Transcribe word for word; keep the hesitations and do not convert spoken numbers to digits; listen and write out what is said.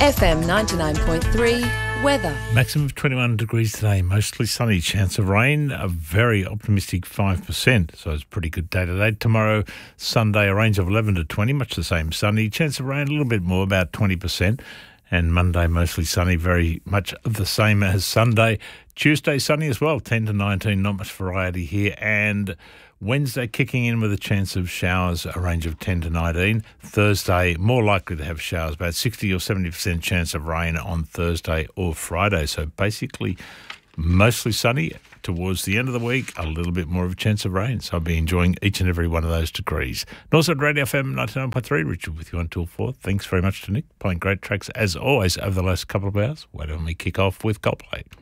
F M ninety-nine point three weather. Maximum of twenty-one degrees today, mostly sunny, chance of rain, a very optimistic five percent, so it's a pretty good day today. Tomorrow, Sunday, a range of eleven to twenty, much the same sunny, chance of rain a little bit more, about twenty percent, and Monday mostly sunny, very much the same as Sunday. Tuesday sunny as well, ten to nineteen, not much variety here, and Wednesday kicking in with a chance of showers, a range of ten to nineteen. Thursday, more likely to have showers, about sixty or seventy percent chance of rain on Thursday or Friday. So basically mostly sunny. Towards the end of the week, a little bit more of a chance of rain. So I'll be enjoying each and every one of those degrees. Northside Radio F M ninety-nine point three, Richard with you until four. Thanks very much to Nick, playing great tracks as always over the last couple of hours. Why don't we kick off with Coldplay?